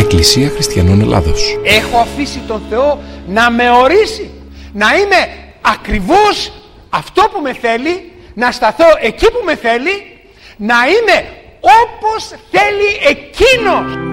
Εκκλησία Χριστιανών Ελλάδος. Έχω αφήσει τον Θεό να με ορίσει, να είμαι ακριβώς αυτό που με θέλει, να σταθώ εκεί που με θέλει, να είμαι όπως θέλει Εκείνος.